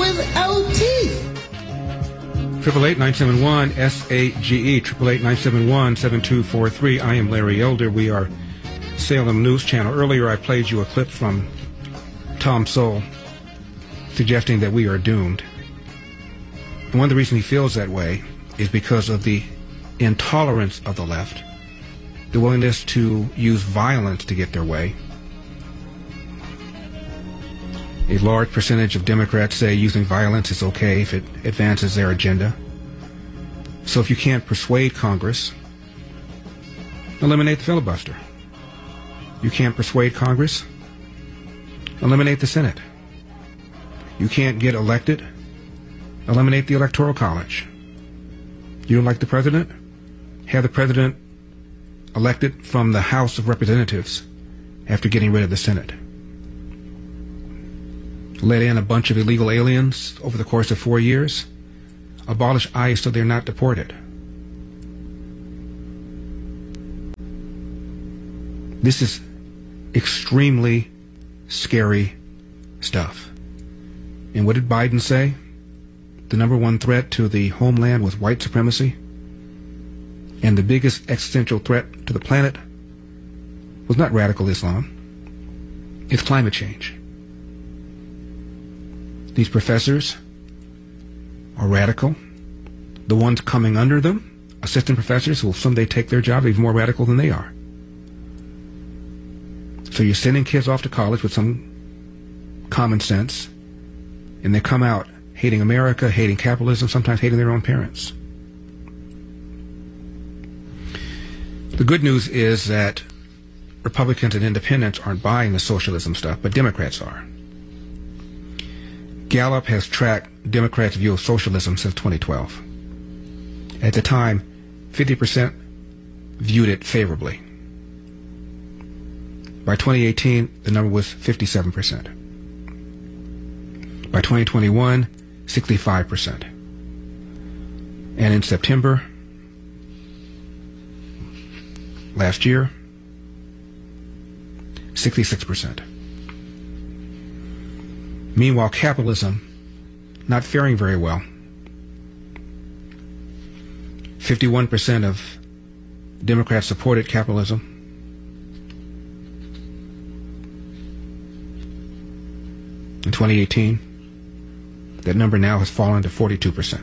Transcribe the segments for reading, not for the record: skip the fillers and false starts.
with LT. 888-971-SAGE, 888-971-7243. I am Larry Elder. We are Salem News Channel. Earlier I played you a clip from Tom Sowell suggesting that we are doomed. And one of the reasons he feels that way is because of the intolerance of the left, the willingness to use violence to get their way. A large percentage of Democrats say using violence is okay if it advances their agenda. So if you can't persuade Congress, eliminate the filibuster. You can't persuade Congress, eliminate the Senate. You can't get elected, eliminate the Electoral College. You don't like the president? Have the president elected from the House of Representatives after getting rid of the Senate. Let in a bunch of illegal aliens over the course of 4 years. Abolish ICE so they're not deported. This is extremely scary stuff. And what did Biden say? The number one threat to the homeland was white supremacy. And the biggest existential threat to the planet was not radical Islam. It's climate change. These professors are radical. The ones coming under them, assistant professors who will someday take their job, are even more radical than they are. So you're sending kids off to college with some common sense, and they come out hating America, hating capitalism, sometimes hating their own parents. The good news is that Republicans and independents aren't buying the socialism stuff, but Democrats are. Gallup has tracked Democrats' view of socialism since 2012. At the time, 50% viewed it favorably. By 2018, the number was 57%. By 2021, 65%. And in September last year, 66%. Meanwhile, capitalism not faring very well. 51% of Democrats supported capitalism. In 2018, that number now has fallen to 42%.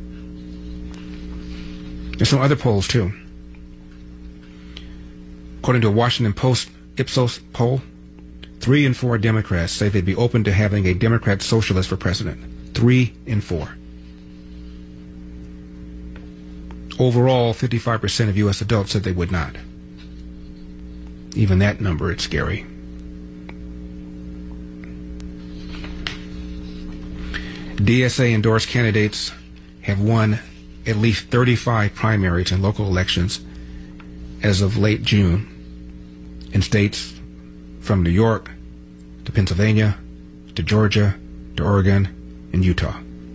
There's some other polls, too. According to a Washington Post Ipsos poll, 3 in 4 Democrats say they'd be open to having a Democrat socialist for president. 3 in 4. Overall, 55% of U.S. adults said they would not. Even that number, it's scary. DSA-endorsed candidates have won at least 35 primaries and local elections as of late June in states from New York to Pennsylvania to Georgia to Oregon and Utah.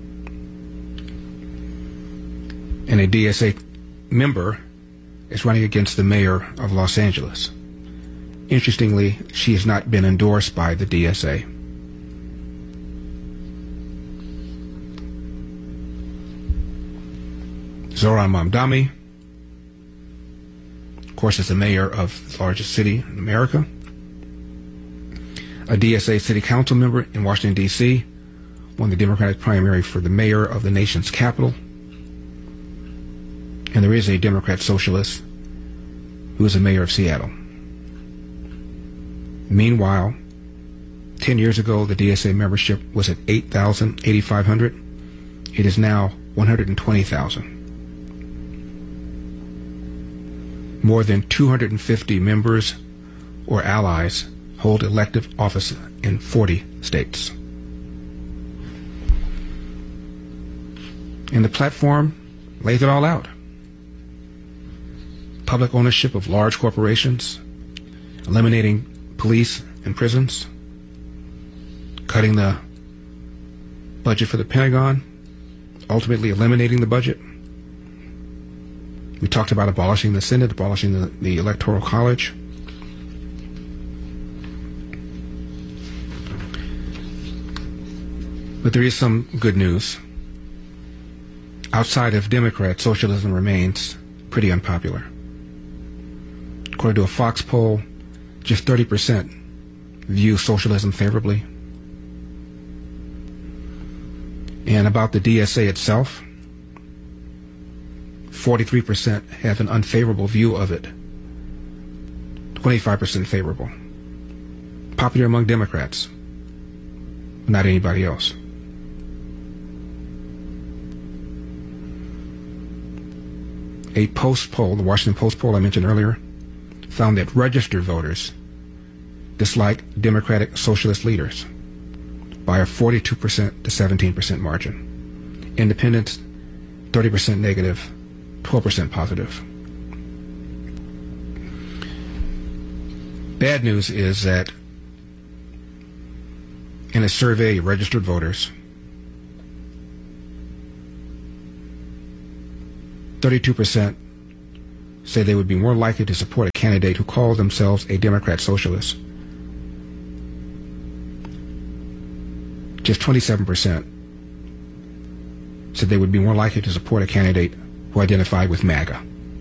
And a DSA member is running against the mayor of Los Angeles. Interestingly, she has not been endorsed by the DSA. Zohran Mamdani, of course, is the mayor of the largest city in America. A DSA city council member in Washington, D.C., won the Democratic primary for the mayor of the nation's capital. And there is a Democrat socialist who is the mayor of Seattle. Meanwhile, 10 years ago, the DSA membership was at 8,500. It is now 120,000. More than 250 members or allies hold elective office in 40 states. And the platform lays it all out. Public ownership of large corporations, eliminating police and prisons, cutting the budget for the Pentagon, ultimately eliminating the budget. We talked about abolishing the Senate, abolishing the Electoral College. But there is some good news. Outside of Democrats, socialism remains pretty unpopular. According to a Fox poll, just 30% view socialism favorably. And about the DSA itself, 43% have an unfavorable view of it. 25% favorable. Popular among Democrats, not anybody else. A Post poll, the Washington Post poll I mentioned earlier, found that registered voters dislike Democratic socialist leaders by a 42% to 17% margin. Independents, 30% negative, 12% positive. Bad news is that in a survey of registered voters, 32% say they would be more likely to support a candidate who calls themselves a Democrat socialist. Just 27% said they would be more likely to support a candidate who identified with MAGA.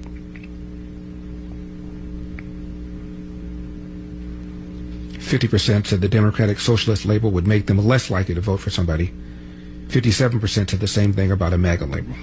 %50 said the Democratic Socialist label would make them less likely to vote for somebody. 57% said the same thing about a MAGA label.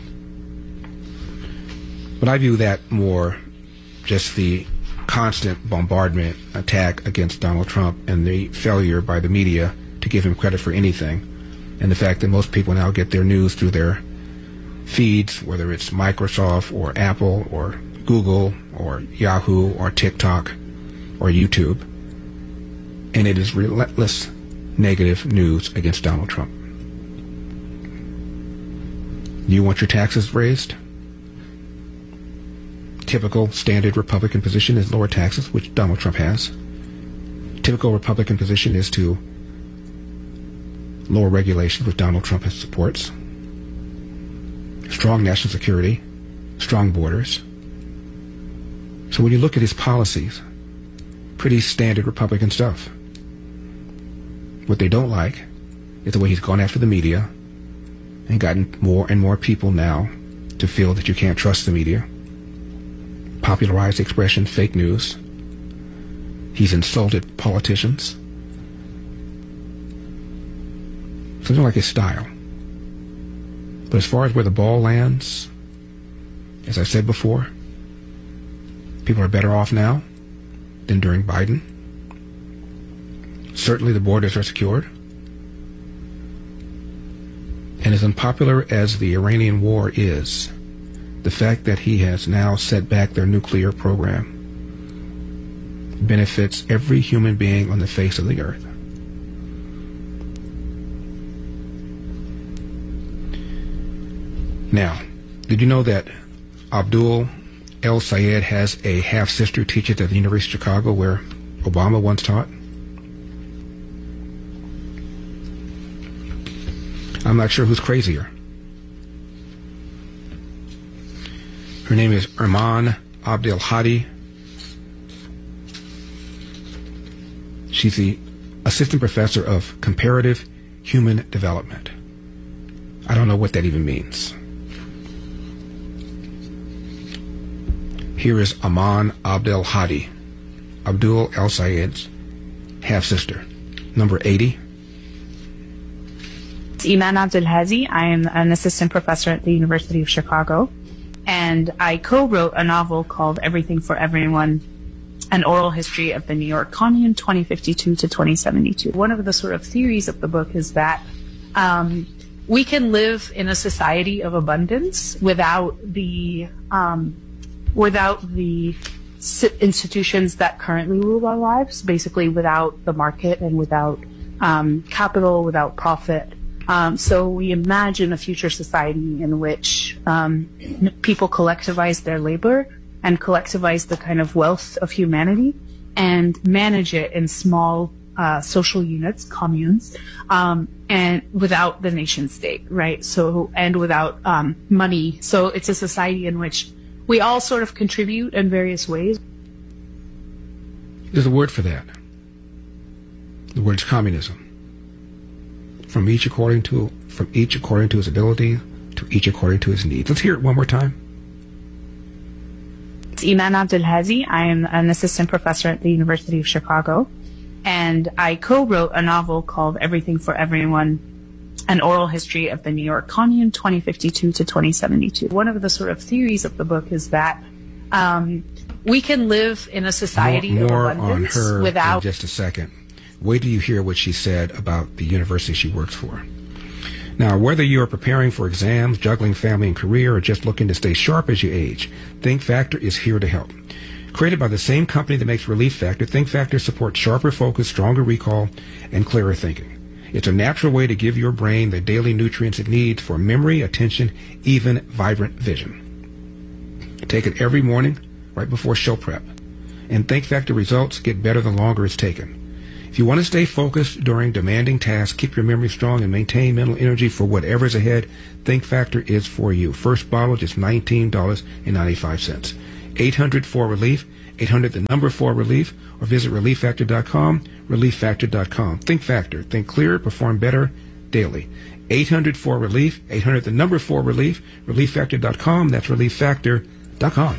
But I view that more just the constant bombardment attack against Donald Trump and the failure by the media to give him credit for anything, and the fact that most people now get their news through their feeds, whether it's Microsoft or Apple or Google or Yahoo or TikTok or YouTube, and it is relentless negative news against Donald Trump. You want your taxes raised? Typical standard Republican position is lower taxes, which Donald Trump has. Typical Republican position is to lower regulation, which Donald Trump supports. Strong national security, strong borders. So when you look at his policies, pretty standard Republican stuff. What they don't like is the way he's gone after the media and gotten more and more people now to feel that you can't trust the media. Popularized the expression fake news. He's insulted politicians. Something like his style. But as far as where the ball lands, as I said before, people are better off now than during Biden. Certainly the borders are secured. And as unpopular as the Iranian war is, the fact that he has now set back their nuclear program benefits every human being on the face of the earth. Now, did you know that Abdul El-Sayed has a half-sister who teaches at the University of Chicago where Obama once taught? I'm not sure who's crazier. Her name is Iman Abdelhadi. She's the assistant professor of comparative human development. I don't know what that even means. Here is Iman Abdelhadi, Abdul El-Sayed's half-sister, number 80. It's Iman Abdelhadi. I am an assistant professor at the University of Chicago, and I co-wrote a novel called Everything for Everyone, an oral history of the New York Commune, 2052 to 2072. One of the sort of theories of the book is that we can live in a society of abundance without the institutions that currently rule our lives, basically without the market and without capital, without profit. So we imagine a future society in which people collectivize their labor and collectivize the kind of wealth of humanity and manage it in small social units, communes, and without the nation state, right? So, and without money. So it's a society in which we all sort of contribute in various ways. There's a word for that. The word's communism. from each according to his ability, to each according to his needs. Let's hear it one more time. It's Iman Abdelhadi. I am an assistant professor at the University of Chicago, and I co-wrote a novel called Everything for Everyone, an oral history of the New York Commune, 2052 to 2072. One of the sort of theories of the book is that we can live in a society more of abundance on her without... in just a second. Wait till you hear what she said about the university she works for. Now, whether you are preparing for exams, juggling family and career, or just looking to stay sharp as you age, Think Factor is here to help. Created by the same company that makes Relief Factor, Think Factor supports sharper focus, stronger recall, and clearer thinking. It's a natural way to give your brain the daily nutrients it needs for memory, attention, even vibrant vision. Take it every morning, right before show prep. And Think Factor results get better the longer it's taken. If you want to stay focused during demanding tasks, keep your memory strong, and maintain mental energy for whatever's ahead, Think Factor is for you. First bottle, just $19.95. 800-4-RELIEF, 800-4-RELIEF, or visit ReliefFactor.com, ReliefFactor.com. Think Factor. Think clearer, perform better daily. 800-4-RELIEF, 800-4-RELIEF, ReliefFactor.com. That's ReliefFactor.com.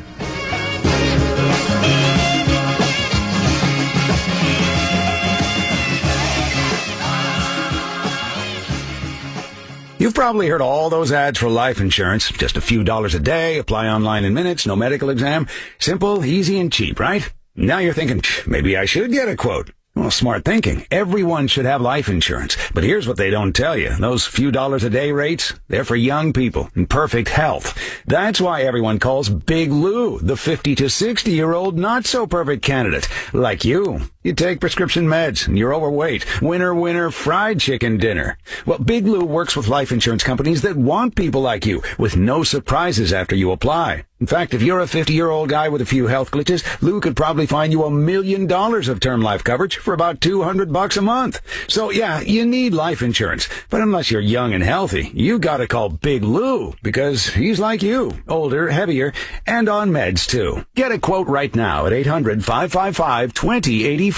You've probably heard all those ads for life insurance. Just a few dollars a day, apply online in minutes, no medical exam. Simple, easy, and cheap, right? Now you're thinking, maybe I should get a quote. Well, smart thinking. Everyone should have life insurance. But here's what they don't tell you. Those few dollars a day rates, they're for young people in perfect health. That's why everyone calls Big Lou the 50 to 60-year-old not-so-perfect candidate. Like you. You take prescription meds, and you're overweight. Winner, fried chicken dinner. Well, Big Lou works with life insurance companies that want people like you, with no surprises after you apply. In fact, if you're a 50-year-old guy with a few health glitches, Lou could probably find you $1 million of term life coverage for about $200 a month. So yeah, you need life insurance. But unless you're young and healthy, you gotta call Big Lou, because he's like you. Older, heavier, and on meds too. Get a quote right now at 800-555-2085.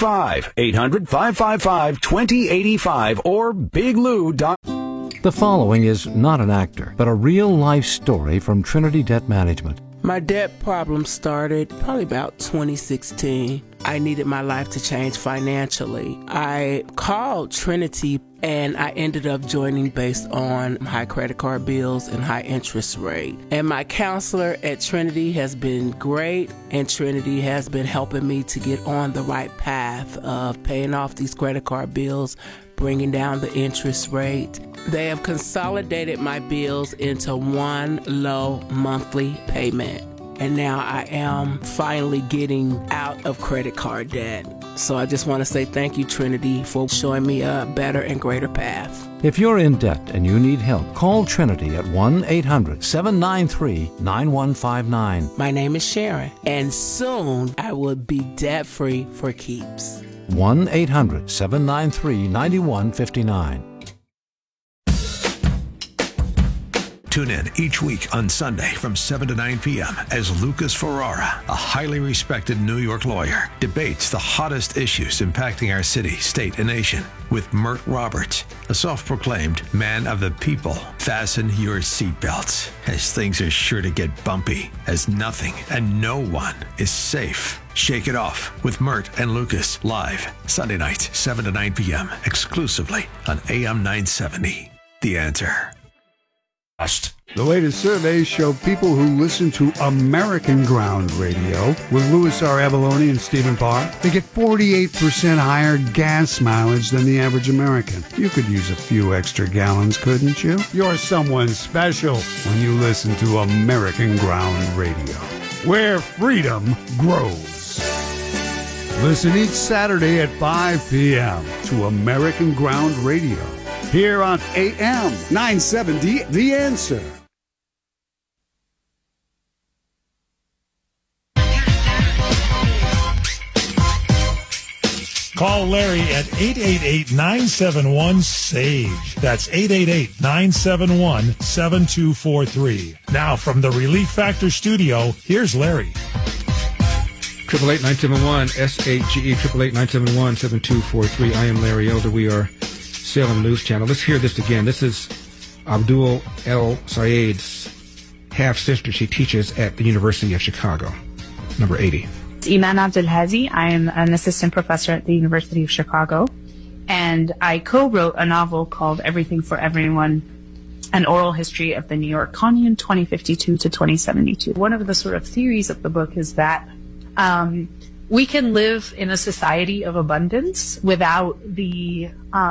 800-555-2085 or biglou.com. The following is not an actor, but a real-life story from Trinity Debt Management. My debt problem started probably about 2016. I needed my life to change financially. I called Trinity and I ended up joining based on high credit card bills and high interest rate. And my counselor at Trinity has been great, and Trinity has been helping me to get on the right path of paying off these credit card bills, bringing down the interest rate. They have consolidated my bills into one low monthly payment. And now I am finally getting out of credit card debt. So I just want to say thank you, Trinity, for showing me a better and greater path. If you're in debt and you need help, call Trinity at 1-800-793-9159. My name is Sharon, and soon I will be debt-free for keeps. 1-800-793-9159. Tune in each week on Sunday from 7 to 9 p.m. as Lucas Ferrara, a highly respected New York lawyer, debates the hottest issues impacting our city, state, and nation with Mert Roberts, a self-proclaimed man of the people. Fasten your seatbelts, as things are sure to get bumpy, as nothing and no one is safe. Shake It Off with Mert and Lucas, live Sunday nights, 7 to 9 p.m., exclusively on AM 970. The Answer. The latest surveys show people who listen to American Ground Radio with Louis R. Avalone and Stephen Parr, they get 48% higher gas mileage than the average American. You could use a few extra gallons, couldn't you? You're someone special when you listen to American Ground Radio, where freedom grows. Listen each Saturday at 5 p.m. to American Ground Radio, here on AM 970, The Answer. Call Larry at 888-971-SAGE. That's 888-971-7243. Now from the Relief Factor studio, here's Larry. 888-971-SAGE, 888-971-7243. I am Larry Elder. We are Salem News Channel. Let's hear this again. This is Abdul El Sayed's half-sister. She teaches at the University of Chicago. Number 80. Iman Abdelhadi. I am an assistant professor at the University of Chicago, and I co-wrote a novel called Everything for Everyone, an oral history of the New York Commune, 2052 to 2072. One of the sort of theories of the book is that we can live in a society of abundance without the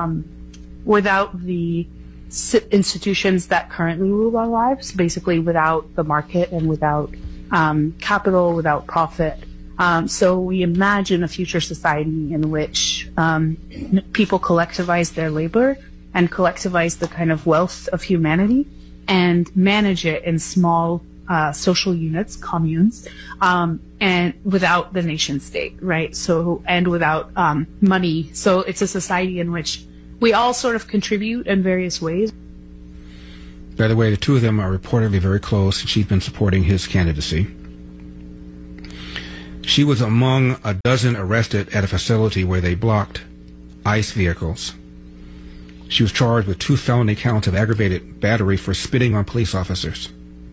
institutions that currently rule our lives, basically without the market and without capital, without profit. So we imagine a future society in which people collectivize their labor and collectivize the kind of wealth of humanity and manage it in small social units, communes, and without the nation state, right? So, and without money. So it's a society in which we all sort of contribute in various ways. By the way, the two of them are reportedly very close. She's been supporting his candidacy. She was among a dozen arrested at a facility where they blocked ICE vehicles. She was charged with 2 felony counts of aggravated battery for spitting on police officers.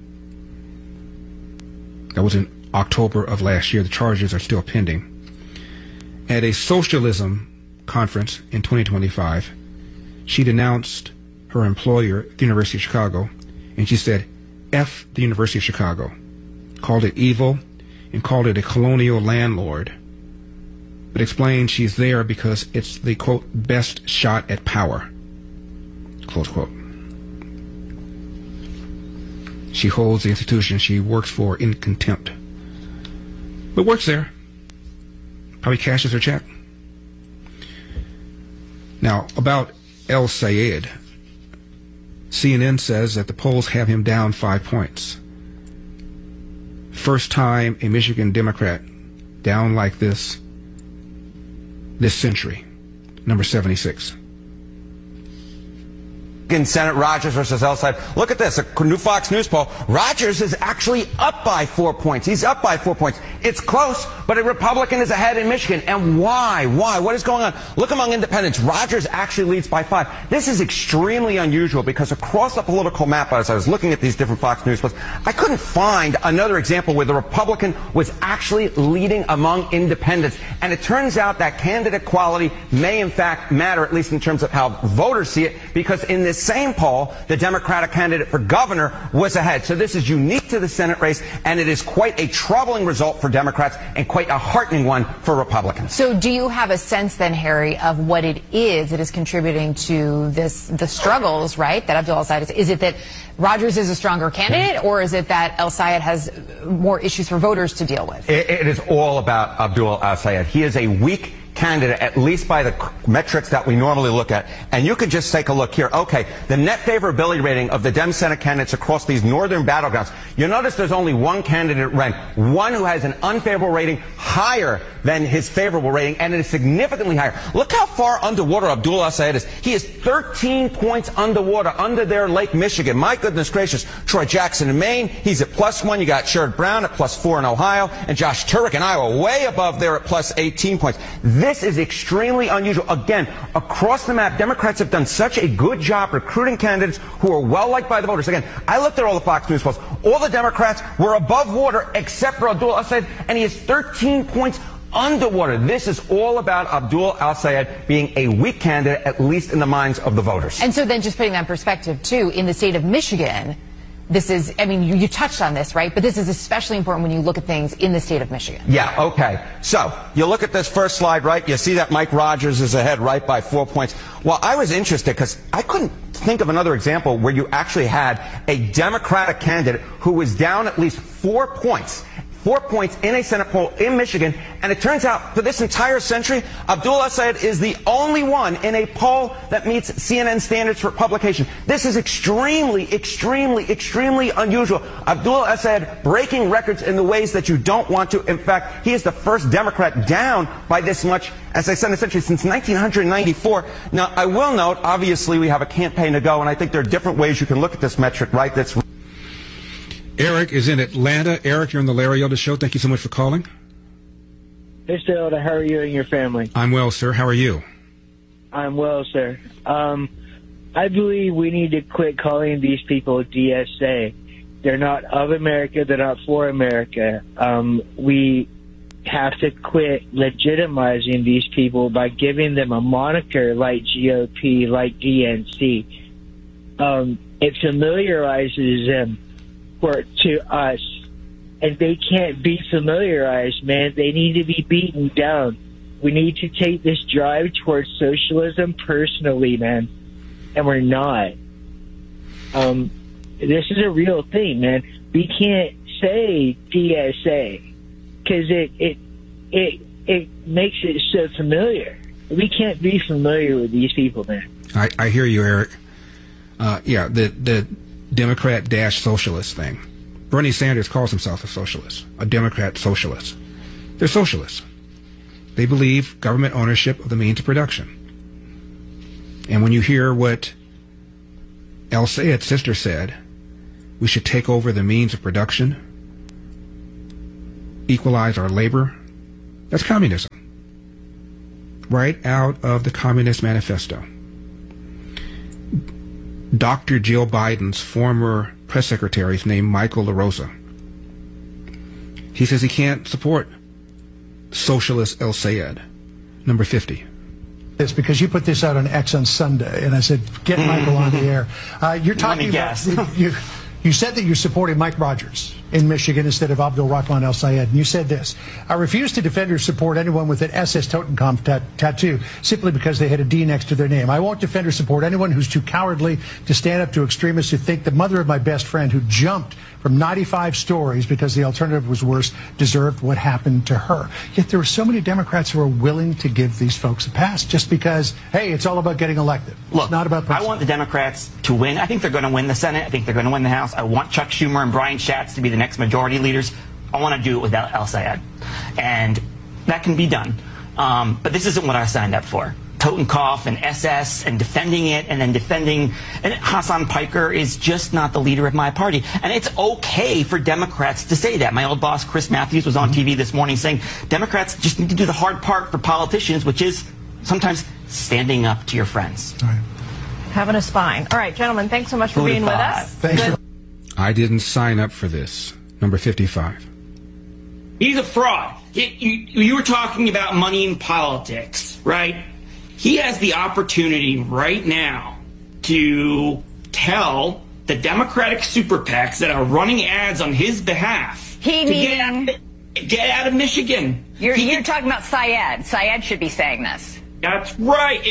That was in October of last year. The charges are still pending. At a socialism conference in 2025, she denounced her employer, the University of Chicago, and she said, F the University of Chicago, called it evil, and called it a colonial landlord, but explained she's there because it's the, quote, best shot at power, close quote. She holds the institution she works for in contempt, but works there. Probably cashes her check. Now, about El Sayed, CNN says that the polls have him down 5 points. First time a Michigan Democrat down like this century. Number 76. In Senate, Rogers versus El Sayed. Look at this, a new Fox News poll. Rogers is actually up by 4 points. He's up by 4 points. It's close, but a Republican is ahead in Michigan. And why? Why? What is going on? Look among independents. Rogers actually leads by 5. This is extremely unusual because across the political map, as I was looking at these different Fox News polls, I couldn't find another example where the Republican was actually leading among independents. And it turns out that candidate quality may in fact matter, at least in terms of how voters see it, because in this same poll, the Democratic candidate for governor was ahead. So this is unique to the Senate race, and it is quite a troubling result for Democrats and quite a heartening one for Republicans. So do you have a sense then, Harry, of what it is that is contributing to the struggles, right, that Abdul El Sayed is? Is it that Rogers is a stronger candidate, or is it that El Sayed has more issues for voters to deal with? It is all about Abdul El Sayed. He is a weak candidate, at least by the metrics that we normally look at. And you could just take a look here. Okay, the net favorability rating of the Dem Senate candidates across these northern battlegrounds. You'll notice there's only one candidate ranked, one who has an unfavorable rating higher than his favorable rating, and it is significantly higher. Look how far underwater Abdul El Sayed is. He is 13 points underwater, under there Lake Michigan. My goodness gracious. Troy Jackson in Maine, he's at +1. You got Sherrod Brown at +4 in Ohio, and Josh Turek in Iowa way above there at +18 points. This is extremely unusual. Again, across the map, Democrats have done such a good job recruiting candidates who are well-liked by the voters. Again, I looked at all the Fox News polls. All the Democrats were above water except for Abdul El Sayed, and he is 13 points underwater. This is all about Abdul El Sayed being a weak candidate, at least in the minds of the voters. And so then just putting that in perspective, too, in the state of Michigan, this is, I mean, you touched on this, right? But this is especially important when you look at things in the state of Michigan. Yeah, okay. So, you look at this first slide, right? You see that Mike Rogers is ahead right by 4 points. Well, I was interested because I couldn't think of another example where you actually had a Democratic candidate who was down at least 4 points. 4 points in a Senate poll in Michigan, and it turns out for this entire century, Abdul El Sayed is the only one in a poll that meets CNN standards for publication. This is extremely, extremely, extremely unusual. Abdul El Sayed breaking records in the ways that you don't want to. In fact, he is the first Democrat down by this much, as I said, in a century since 1994. Now, I will note, obviously, we have a campaign to go, and I think there are different ways you can look at this metric, right? That's Eric is in Atlanta. Eric, you're on the Larry Elder Show. Thank you so much for calling. Mr. Elder, how are you and your family? I'm well, sir. How are you? I'm well, sir. I believe we need to quit calling these people DSA. They're not of America. They're not for America. We have to quit legitimizing these people by giving them a moniker like GOP, like DNC. It familiarizes them to us, and they can't be familiarized, man. They need to be beaten down. We need to take this drive towards socialism personally, man, and we're not. This is a real thing, man. We can't say DSA because it makes it so familiar. We can't be familiar with these people, man. I hear you, Eric. The Democrat-socialist thing. Bernie Sanders calls himself a socialist, a Democrat socialist. They're socialists. They believe government ownership of the means of production. And when you hear what El Sayed's sister said, we should take over the means of production, equalize our labor, that's communism. Right out of the Communist Manifesto. Dr. Jill Biden's former press secretary is named Michael LaRosa. He says he can't support socialist El Sayed, number 50. It's because you put this out on X on Sunday, and I said, get Michael on the air. You're talking about, you said that you're supporting Mike Rogers in Michigan instead of Abdul Rahman El Sayed. And you said this: I refuse to defend or support anyone with an SS Totenkopf tattoo simply because they had a D next to their name. I won't defend or support anyone who's too cowardly to stand up to extremists who think the mother of my best friend, who jumped from 95 stories because the alternative was worse, deserved what happened to her. Yet there are so many Democrats who are willing to give these folks a pass just because, hey, it's all about getting elected. Look, it's not about I want the Democrats to win. I think they're going to win the Senate. I think they're going to win the House. I want Chuck Schumer and Brian Schatz to be the next majority leaders. I want to do it without El Sayed. And that can be done. But this isn't what I signed up for. Totenkopf and SS and defending it and then defending, and Hassan Piker is just not the leader of my party. And it's okay for Democrats to say that. My old boss, Chris Matthews, was on TV this morning saying Democrats just need to do the hard part for politicians, which is sometimes standing up to your friends. Having a spine. All right, gentlemen, thanks so much for being with us. I didn't sign up for this. Number 55. He's a fraud. You were talking about money in politics, right? He has the opportunity right now to tell the Democratic super PACs that are running ads on his behalf to get out of Michigan. You're talking about Syed. Syed should be saying this. That's right.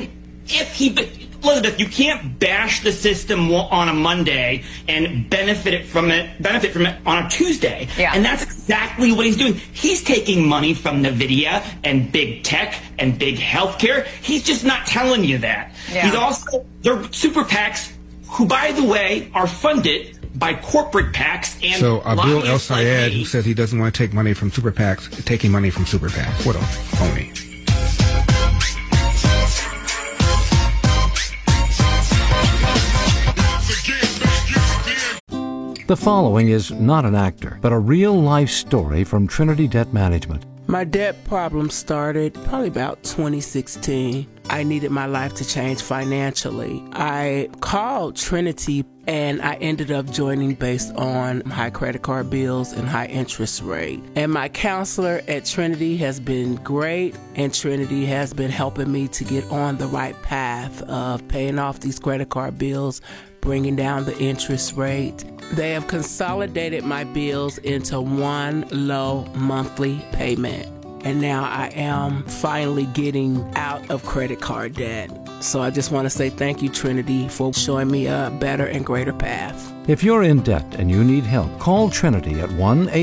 Elizabeth, you can't bash the system on a Monday and benefit from it on a Tuesday. Yeah. And that's exactly what he's doing. He's taking money from NVIDIA and big tech and big healthcare. He's just not telling you that. Yeah. They're super PACs who, by the way, are funded by corporate PACs and so Abdul El Sayed, who says he doesn't want to take money from super PACs, taking money from super PACs. What a phony. The following is not an actor, but a real-life story from Trinity Debt Management. My debt problem started probably about 2016. I needed my life to change financially. I called Trinity and I ended up joining based on high credit card bills and high interest rate. And my counselor at Trinity has been great, and Trinity has been helping me to get on the right path of paying off these credit card bills, bringing down the interest rate. They have consolidated my bills into one low monthly payment. And now I am finally getting out of credit card debt. So I just want to say thank you, Trinity, for showing me a better and greater path. If you're in debt and you need help, call Trinity at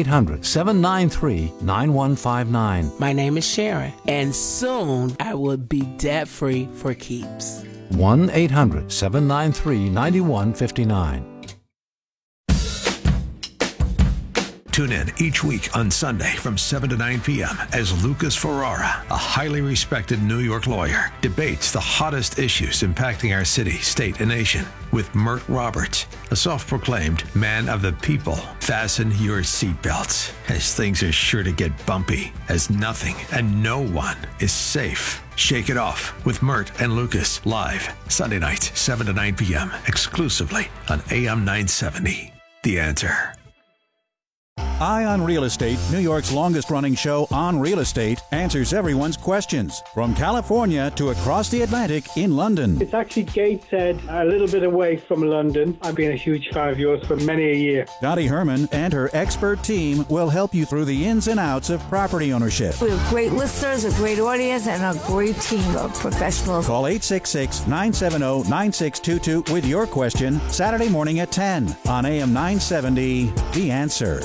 1-800-793-9159. My name is Sharon, and soon I will be debt-free for keeps. 1-800-793-9159. Tune in each week on Sunday from 7 to 9 p.m. as Lucas Ferrara, a highly respected New York lawyer, debates the hottest issues impacting our city, state, and nation with Mert Roberts, a self-proclaimed man of the people. Fasten your seatbelts, as things are sure to get bumpy, as nothing and no one is safe. Shake It Off with Mert and Lucas, live Sunday nights, 7 to 9 p.m., exclusively on AM 970. The Answer. Eye on Real Estate, New York's longest-running show on real estate, answers everyone's questions. From California to across the Atlantic in London. It's actually Gateshead, a little bit away from London. I've been a huge fan of yours for many a year. Dottie Herman and her expert team will help you through the ins and outs of property ownership. We have great listeners, a great audience, and a great team of professionals. Call 866-970-9622 with your question Saturday morning at 10 on AM 970, The Answer.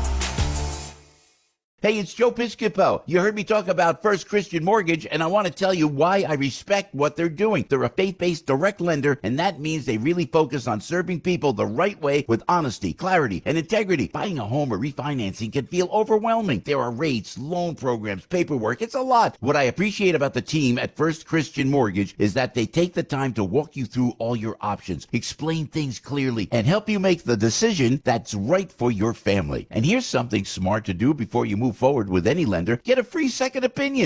Hey, it's Joe Piscopo. You heard me talk about First Christian Mortgage, and I want to tell you why I respect what they're doing. They're a faith-based direct lender, and that means they really focus on serving people the right way with honesty, clarity, and integrity. Buying a home or refinancing can feel overwhelming. There are rates, loan programs, paperwork. It's a lot. What I appreciate about the team at First Christian Mortgage is that they take the time to walk you through all your options, explain things clearly, and help you make the decision that's right for your family. And here's something smart to do before you move forward with any lender. Get a free second opinion.